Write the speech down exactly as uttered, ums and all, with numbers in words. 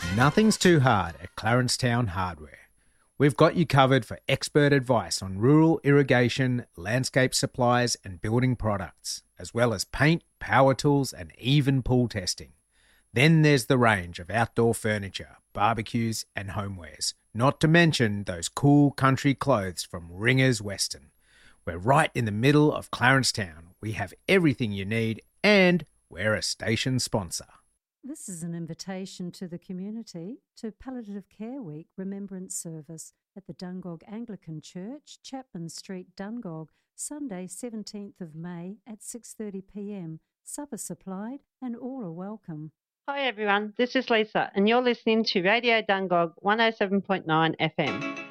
Nothing's too hard at Clarence Town Hardware. We've got you covered for expert advice on rural irrigation, landscape supplies and building products, as well as paint, power tools and even pool testing. Then there's the range of outdoor furniture, barbecues and homewares, not to mention those cool country clothes from Ringers Western. We're right in the middle of Clarence Town. We have everything you need and we're a station sponsor. This is an invitation to the community to Palliative Care Week Remembrance Service at the Dungog Anglican Church, Chapman Street, Dungog, Sunday seventeenth of May at six thirty p m. Supper supplied and all are welcome. Hi everyone, this is Lisa and you're listening to Radio Dungog one oh seven point nine F M.